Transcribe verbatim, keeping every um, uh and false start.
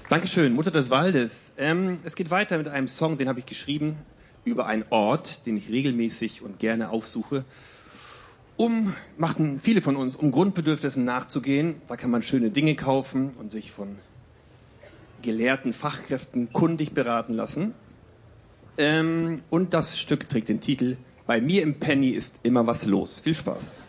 Dankeschön, Mutter des Waldes. Ähm, es geht weiter mit einem Song, den habe ich geschrieben über einen Ort, den ich regelmäßig und gerne aufsuche, um, machten viele von uns, um Grundbedürfnissen nachzugehen. Da kann man schöne Dinge kaufen und sich von gelehrten Fachkräften kundig beraten lassen. Ähm, und das Stück trägt den Titel "Bei mir im Penny ist immer was los". Viel Spaß.